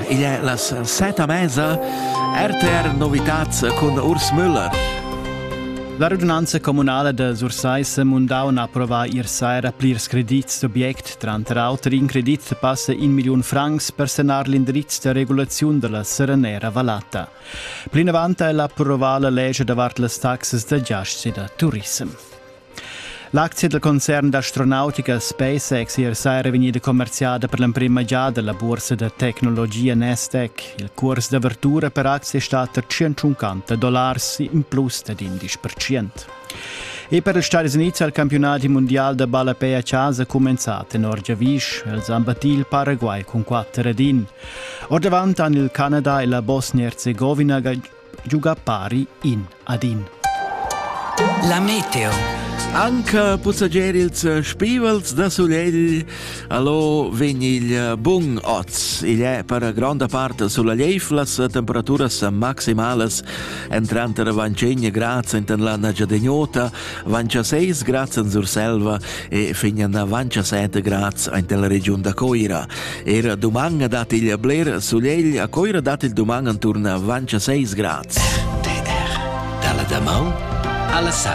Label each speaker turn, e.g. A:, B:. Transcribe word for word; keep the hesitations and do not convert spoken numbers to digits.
A: il è las seta mesa, R T R Novitats con Urs Müller.
B: La radunanza comunale de Sursaissa mundau ha approvat ier saira plirs credits d'object, tranta auter in credit passa in milion francs per sanar l'indirizzo de regolazione della Serenera Valata. Plin avanta è approvata la legge davart las taxes de giasts e de turism. L'azione del concern d'astronautica SpaceX ier saira vegnida commerciata per l'imprima già della borsa de tecnologia Nasdaq. Il corso d'apertura per azie è stato centocinquanta dollari in plus di quindici per cento. E per gli Stati Uniti il campionato mondiale de ballapè a casa è cominciato in Orgevish, il Zambatì il Paraguay con quattro radin. Or davanti hanno il Canada e la Bosnia-Herzegovina che giocano pari in ad in.
C: La meteo.
A: Anche passaggeri ils spivels da Sugliegl, allo vegni il bun oz. Il è per grande parte sulla Liev las temperaturas maximales entrante venticinque gradi in la Nagiadegnota, ventisei gradi in Surselva e fino a ventisette gradi in la regione da Coira. Era domani dat il Bler Sugliegl, a Coira dat il domani intorno a ventisei gradi.
C: R T R, dalla Damau alla Sa.